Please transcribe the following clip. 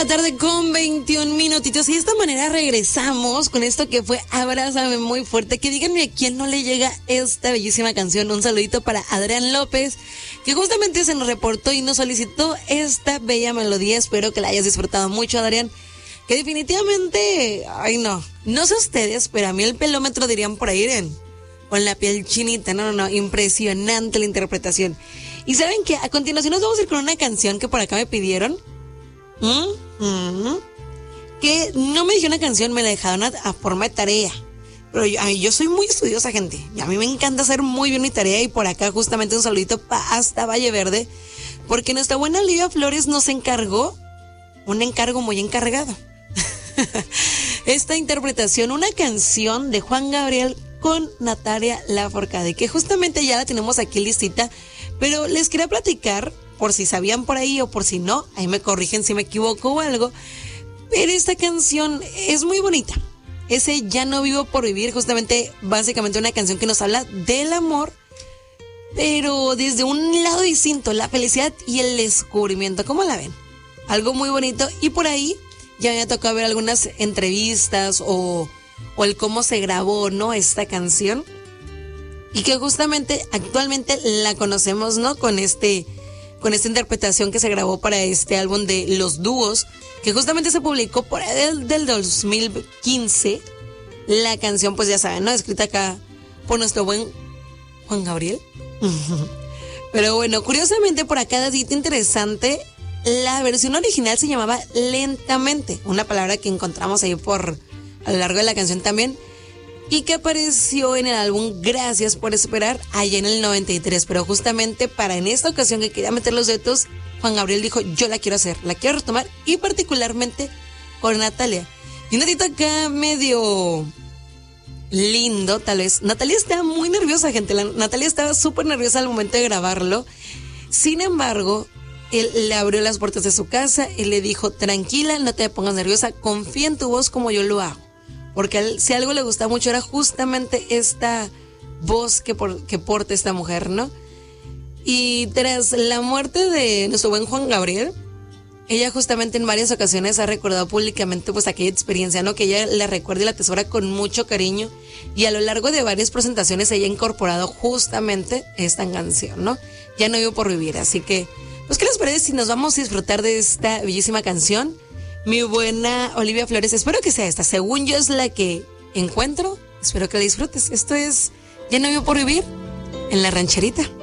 Tarde con 21 minutitos y de esta manera regresamos con esto que fue Abrázame muy fuerte. Que díganme a quién no le llega esta bellísima canción. Un saludito para Adrián López, que justamente se nos reportó y nos solicitó esta bella melodía. Espero que la hayas disfrutado mucho, Adrián, que definitivamente, ay no sé ustedes, pero a mí el pelómetro dirían por ahí con la piel chinita. No, impresionante la interpretación. Y saben que a continuación nos vamos a ir con una canción que por acá me pidieron. Que no me dijeron una canción, me la dejaron a forma de tarea. Pero yo soy muy estudiosa, gente. Y a mí me encanta hacer muy bien mi tarea. Y por acá justamente un saludito hasta Valle Verde, porque nuestra buena Olivia Flores nos encargó un encargo muy encargado. Esta interpretación, una canción de Juan Gabriel con Natalia Lafourcade, que justamente ya la tenemos aquí listita. Pero les quería platicar, por si sabían por ahí o por si no, ahí me corrigen si me equivoco o algo. Pero esta canción es muy bonita. Ese Ya no vivo por vivir, justamente, básicamente una canción que nos habla del amor, pero desde un lado distinto, la felicidad y el descubrimiento. ¿Cómo la ven? Algo muy bonito. Y por ahí ya me ha tocado ver algunas entrevistas o el cómo se grabó, ¿no? Esta canción. Y que justamente actualmente la conocemos, ¿no? Con esta interpretación que se grabó para este álbum de Los Dúos, que justamente se publicó por ahí del 2015. La canción, pues ya saben, ¿no? Escrita acá por nuestro buen Juan Gabriel. Pero bueno, curiosamente por acá, datito interesante, la versión original se llamaba Lentamente, una palabra que encontramos ahí a lo largo de la canción también, y que apareció en el álbum Gracias por Esperar allá en el 93. Pero justamente en esta ocasión que quería meter los datos, Juan Gabriel dijo, yo la quiero hacer, la quiero retomar, y particularmente con Natalia. Y un datito acá medio lindo, tal vez. Natalia estaba muy nerviosa, gente. Natalia estaba súper nerviosa al momento de grabarlo. Sin embargo, él le abrió las puertas de su casa y le dijo, tranquila, no te pongas nerviosa, confía en tu voz como yo lo hago. Porque si algo le gustaba mucho era justamente esta voz que porta esta mujer, ¿no? Y tras la muerte de nuestro buen Juan Gabriel, ella justamente en varias ocasiones ha recordado públicamente pues aquella experiencia, ¿no? Que ella la recuerda y la atesora con mucho cariño. Y a lo largo de varias presentaciones ella ha incorporado justamente esta canción, ¿no? Ya no vivo por vivir. Así que, pues, ¿qué les parece si nos vamos a disfrutar de esta bellísima canción? Mi buena Olivia Flores, espero que sea esta. Según yo es la que encuentro. Espero que la disfrutes. Esto es Ya no vivo por vivir en La Rancherita.